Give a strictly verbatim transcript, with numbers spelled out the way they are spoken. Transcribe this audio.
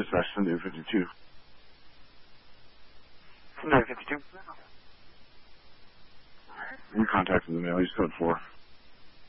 dispatch, Sunday fifty-two. Sunday fifty-two. We contacted the mail. He's code four.